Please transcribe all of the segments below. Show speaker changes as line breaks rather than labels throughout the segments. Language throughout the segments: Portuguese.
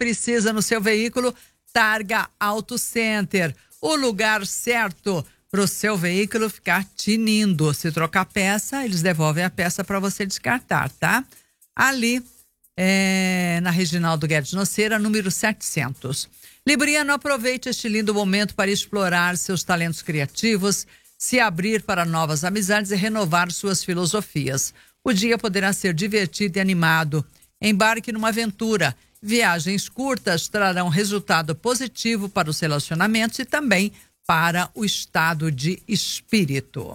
precisa no seu veículo, Targa Auto Center. O lugar certo para o seu veículo ficar tinindo. Se trocar peça, eles devolvem a peça para você descartar, tá? Ali, na Reginaldo Guedes Noceira, número 700. Libriano, aproveite este lindo momento para explorar seus talentos criativos, se abrir para novas amizades e renovar suas filosofias. O dia poderá ser divertido e animado. Embarque numa aventura. Viagens curtas trarão resultado positivo para os relacionamentos e também para o estado de espírito.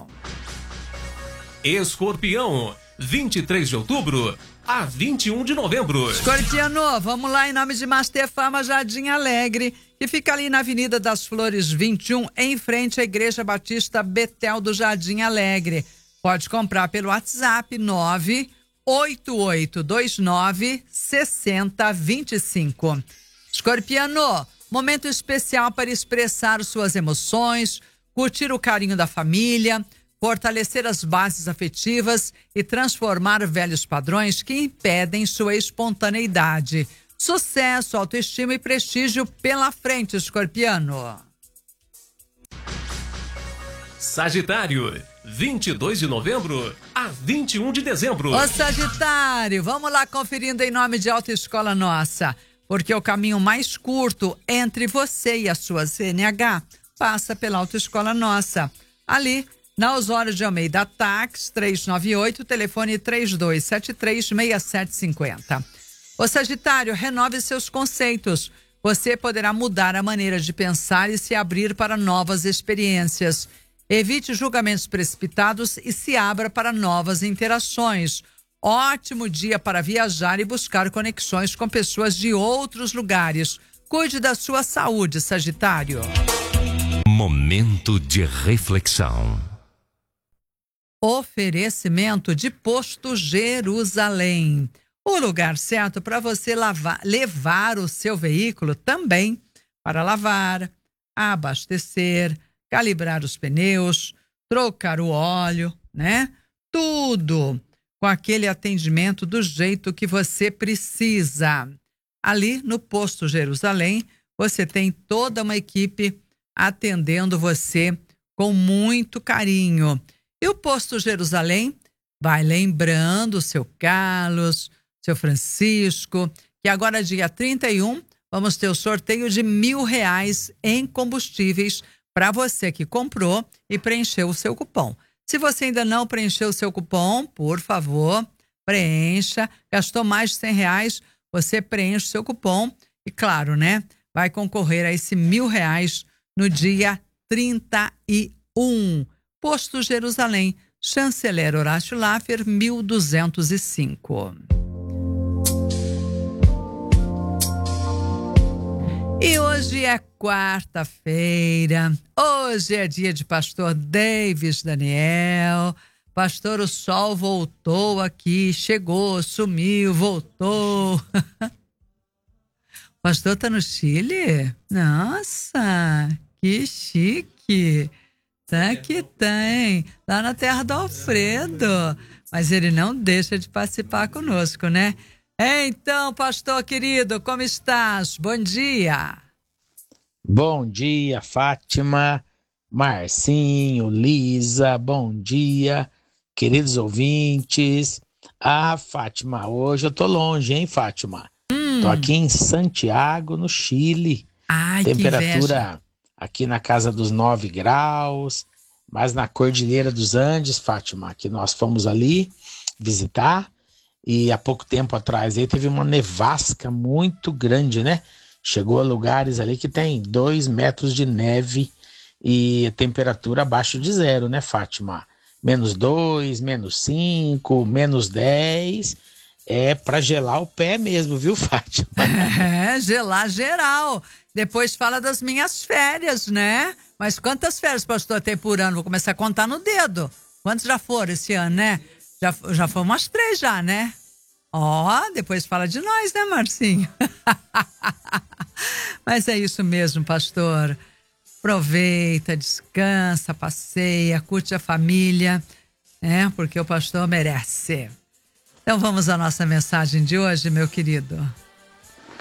Escorpião, 23 de outubro a 21 de novembro.
Escorpiano, vamos lá em nome de Master Farma Jardim Alegre, que fica ali na Avenida das Flores 21, em frente à Igreja Batista Betel do Jardim Alegre. Pode comprar pelo WhatsApp 988296025. Escorpiano, momento especial para expressar suas emoções, curtir o carinho da família, fortalecer as bases afetivas e transformar velhos padrões que impedem sua espontaneidade. Sucesso, autoestima e prestígio pela frente, Escorpiano.
Sagitário, 22 de novembro a 21 de dezembro.
Ô Sagitário, vamos lá conferindo em nome de Autoescola Nossa, porque o caminho mais curto entre você e a sua CNH passa pela Autoescola Nossa. Ali, na Osório de Almeida Tax, 398, telefone 3273-6750. Ô Sagitário, renove seus conceitos. Você poderá mudar a maneira de pensar e se abrir para novas experiências. Evite julgamentos precipitados e se abra para novas interações. Ótimo dia para viajar e buscar conexões com pessoas de outros lugares. Cuide da sua saúde, Sagitário.
Momento de reflexão.
Oferecimento de Posto Jerusalém. O lugar certo para você levar o seu veículo também para lavar, abastecer, calibrar os pneus, trocar o óleo, né? Tudo com aquele atendimento do jeito que você precisa. Ali no Posto Jerusalém, você tem toda uma equipe atendendo você com muito carinho. E o Posto Jerusalém vai lembrando o seu Carlos, seu Francisco, que agora dia 31 vamos ter o sorteio de R$1.000 em combustíveis para você que comprou e preencheu o seu cupom. Se você ainda não preencheu o seu cupom, por favor, preencha. Gastou mais de R$100, você preenche o seu cupom e, claro, né, vai concorrer a esse R$1.000 no dia 31. Posto Jerusalém, Chanceler Horácio Laffer, 1205. E hoje é quarta-feira, hoje é dia de pastor Davis Daniel. Pastor, o sol voltou aqui, chegou, sumiu, voltou. Pastor tá no Chile? Nossa, que chique. Tá que tem, lá na terra do Alfredo. Mas ele não deixa de participar conosco, né? Então, pastor querido, como estás? Bom dia.
Bom dia, Fátima, Marcinho, Lisa, bom dia, queridos ouvintes. Fátima, hoje eu tô longe, hein, Fátima? Tô aqui em Santiago, no Chile.
Ai,
temperatura aqui na casa dos 9 graus, mas na Cordilheira dos Andes, Fátima, que nós fomos ali visitar, e há pouco tempo atrás aí teve uma nevasca muito grande, né? Chegou a lugares ali que tem 2 metros de neve e temperatura abaixo de zero, né, Fátima? -2, -5, -10, é para gelar o pé mesmo, viu, Fátima?
É, gelar geral. Depois fala das minhas férias, né? Mas quantas férias, pastor, tem por ano? Vou começar a contar no dedo. Quantos já foram esse ano, né? Já foram umas 3 já, né? Depois fala de nós, né, Marcinho? Mas é isso mesmo, pastor. Aproveita, descansa, passeia, curte a família, porque o pastor merece. Então vamos à nossa mensagem de hoje, meu querido.